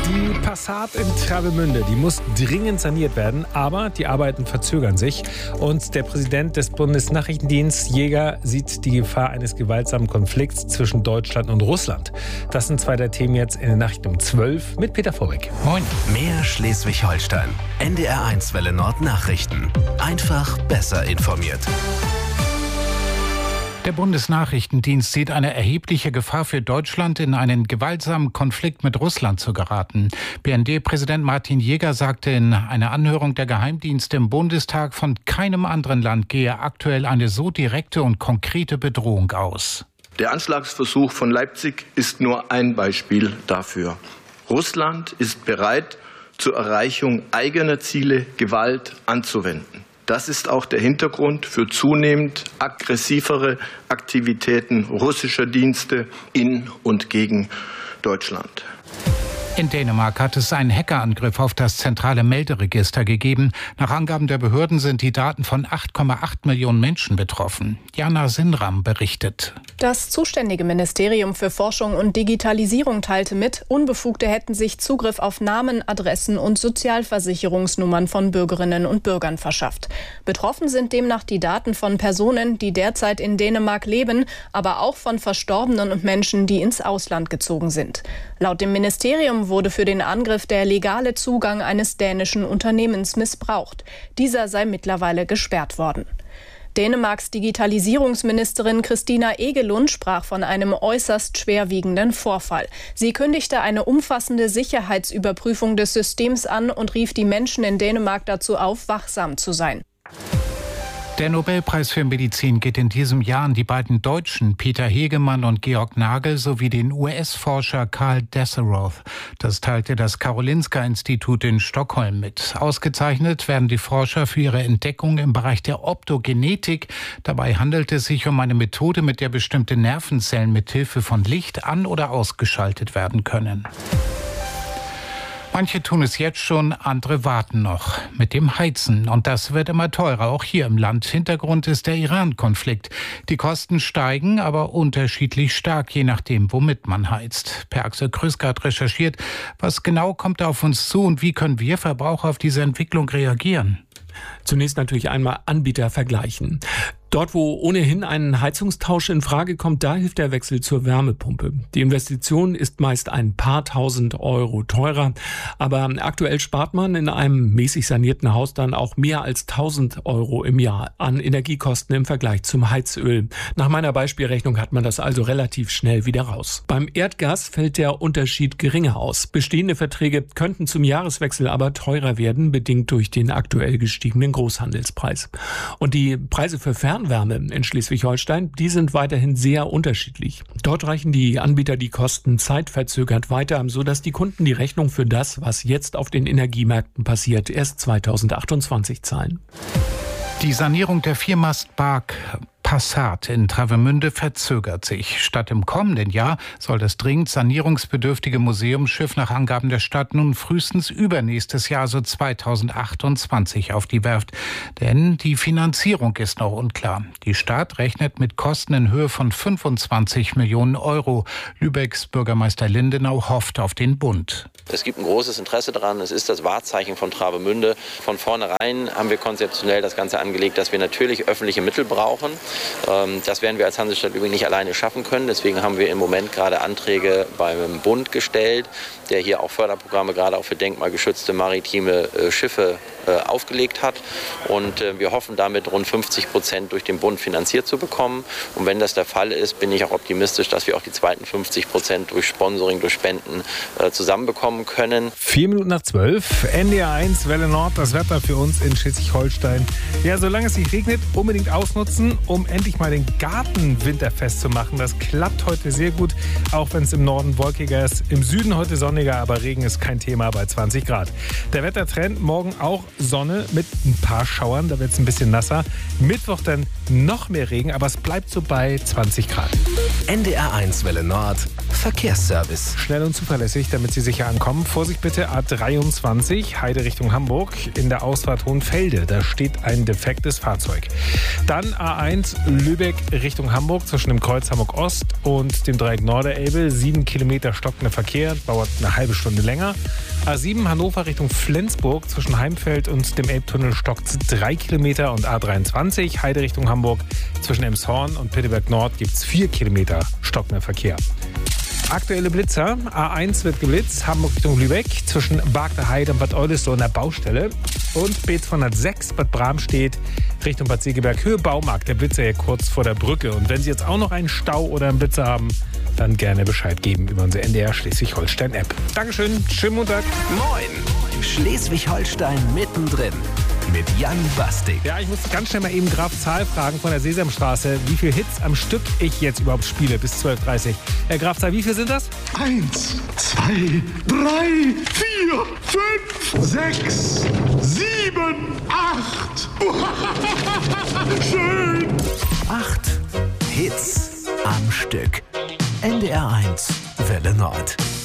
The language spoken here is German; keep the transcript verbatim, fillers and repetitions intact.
Die Passat in Travemünde, die muss dringend saniert werden, aber die Arbeiten verzögern sich. Und der Präsident des Bundesnachrichtendienstes, Jäger, sieht die Gefahr eines gewaltsamen Konflikts zwischen Deutschland und Russland. Das sind zwei der Themen jetzt in den Nachrichten um zwölf mit Peter Vorbeck. Moin. Mehr Schleswig-Holstein. N D R eins Welle Nord Nachrichten. Einfach besser informiert. Der Bundesnachrichtendienst sieht eine erhebliche Gefahr für Deutschland, in einen gewaltsamen Konflikt mit Russland zu geraten. B N D-Präsident Martin Jäger sagte in einer Anhörung der Geheimdienste im Bundestag, von keinem anderen Land gehe aktuell eine so direkte und konkrete Bedrohung aus. Der Anschlagsversuch von Leipzig ist nur ein Beispiel dafür. Russland ist bereit, zur Erreichung eigener Ziele Gewalt anzuwenden. Das ist auch der Hintergrund für zunehmend aggressivere Aktivitäten russischer Dienste in und gegen Deutschland. In Dänemark hat es einen Hackerangriff auf das zentrale Melderegister gegeben. Nach Angaben der Behörden sind die Daten von acht Komma acht Millionen Menschen betroffen. Jana Sinram berichtet. Das zuständige Ministerium für Forschung und Digitalisierung teilte mit, Unbefugte hätten sich Zugriff auf Namen, Adressen und Sozialversicherungsnummern von Bürgerinnen und Bürgern verschafft. Betroffen sind demnach die Daten von Personen, die derzeit in Dänemark leben, aber auch von Verstorbenen und Menschen, die ins Ausland gezogen sind. Laut dem Ministerium wurde für den Angriff der legale Zugang eines dänischen Unternehmens missbraucht. Dieser sei mittlerweile gesperrt worden. Dänemarks Digitalisierungsministerin Christina Egelund sprach von einem äußerst schwerwiegenden Vorfall. Sie kündigte eine umfassende Sicherheitsüberprüfung des Systems an und rief die Menschen in Dänemark dazu auf, wachsam zu sein. Der Nobelpreis für Medizin geht in diesem Jahr an die beiden Deutschen, Peter Hegemann und Georg Nagel, sowie den U S-Forscher Karl Deseroth. Das teilte das Karolinska-Institut in Stockholm mit. Ausgezeichnet werden die Forscher für ihre Entdeckung im Bereich der Optogenetik. Dabei handelt es sich um eine Methode, mit der bestimmte Nervenzellen mit Hilfe von Licht an- oder ausgeschaltet werden können. Manche tun es jetzt schon, andere warten noch mit dem Heizen. Und das wird immer teurer, auch hier im Land. Hintergrund ist der Iran-Konflikt. Die Kosten steigen, aber unterschiedlich stark, je nachdem, womit man heizt. Per Axel Krüskart recherchiert, was genau kommt auf uns zu und wie können wir Verbraucher auf diese Entwicklung reagieren? Zunächst natürlich einmal Anbieter vergleichen. Dort, wo ohnehin ein Heizungstausch in Frage kommt, da hilft der Wechsel zur Wärmepumpe. Die Investition ist meist ein paar tausend Euro teurer, aber aktuell spart man in einem mäßig sanierten Haus dann auch mehr als tausend Euro im Jahr an Energiekosten im Vergleich zum Heizöl. Nach meiner Beispielrechnung hat man das also relativ schnell wieder raus. Beim Erdgas fällt der Unterschied geringer aus. Bestehende Verträge könnten zum Jahreswechsel aber teurer werden, bedingt durch den aktuell gestiegenen Großhandelspreis. Und die Preise für Fern Fernwärme in Schleswig-Holstein, die sind weiterhin sehr unterschiedlich. Dort reichen die Anbieter die Kosten zeitverzögert weiter, sodass die Kunden die Rechnung für das, was jetzt auf den Energiemärkten passiert, erst zweitausendachtundzwanzig zahlen. Die Sanierung der Viermast-Bark Passat in Travemünde verzögert sich. Statt im kommenden Jahr soll das dringend sanierungsbedürftige Museumsschiff nach Angaben der Stadt nun frühestens übernächstes Jahr, also zweitausendachtundzwanzig, auf die Werft. Denn die Finanzierung ist noch unklar. Die Stadt rechnet mit Kosten in Höhe von fünfundzwanzig Millionen Euro. Lübecks Bürgermeister Lindenau hofft auf den Bund. Es gibt ein großes Interesse daran. Es ist das Wahrzeichen von Travemünde. Von vornherein haben wir konzeptionell das Ganze angelegt, dass wir natürlich öffentliche Mittel brauchen. Das werden wir als Hansestadt übrigens nicht alleine schaffen können. Deswegen haben wir im Moment gerade Anträge beim Bund gestellt, der hier auch Förderprogramme gerade auch für denkmalgeschützte maritime Schiffe aufgelegt hat. Und wir hoffen damit rund fünfzig Prozent durch den Bund finanziert zu bekommen. Und wenn das der Fall ist, bin ich auch optimistisch, dass wir auch die zweiten fünfzig Prozent durch Sponsoring, durch Spenden zusammenbekommen können. Vier Minuten nach zwölf, N D R eins, Welle Nord, das Wetter für uns in Schleswig-Holstein. Ja, solange es nicht regnet, unbedingt ausnutzen, um endlich mal den Garten winterfest zu machen. Das klappt heute sehr gut, auch wenn es im Norden wolkiger ist. Im Süden heute sonniger, aber Regen ist kein Thema bei zwanzig Grad. Der Wettertrend, morgen auch Sonne mit ein paar Schauern, da wird es ein bisschen nasser. Mittwoch dann noch mehr Regen, aber es bleibt so bei zwanzig Grad. N D R eins Welle Nord Verkehrsservice. Schnell und zuverlässig, damit Sie sicher ankommen. Vorsicht bitte, A dreiundzwanzig, Heide Richtung Hamburg, in der Ausfahrt Hohenfelde. Da steht ein defektes Fahrzeug. Dann A eins, Lübeck Richtung Hamburg, zwischen dem Kreuz Hamburg Ost und dem Dreieck Norderelbe. Sieben Kilometer stockender Verkehr, dauert eine halbe Stunde länger. A sieben, Hannover Richtung Flensburg, zwischen Heimfeld und dem Elbtunnel stockt drei Kilometer. Und A dreiundzwanzig, Heide Richtung Hamburg, zwischen Emshorn und Pitteberg Nord gibt es vier Kilometer stockender Verkehr. Aktuelle Blitzer. A eins wird geblitzt, Hamburg Richtung Lübeck, zwischen Barkter Heide und Bad Oldesloe an der Baustelle. Und B zweihundertsechs, Bad Bramstedt Richtung Bad Segeberg, Höhe Baumarkt. Der Blitzer hier kurz vor der Brücke. Und wenn Sie jetzt auch noch einen Stau oder einen Blitzer haben, dann gerne Bescheid geben über unsere N D R Schleswig-Holstein-App. Dankeschön, schönen Montag. Moin, Schleswig-Holstein mittendrin. Mit Jan Bastik. Ja, ich musste ganz schnell mal eben Graf Zahl fragen von der Sesamstraße, wie viele Hits am Stück ich jetzt überhaupt spiele bis zwölf Uhr dreißig. Herr Graf Zahl, wie viele sind das? Eins, zwei, drei, vier, fünf, sechs, sieben, acht. Schön. Acht Hits am Stück. N D R eins Welle Nord.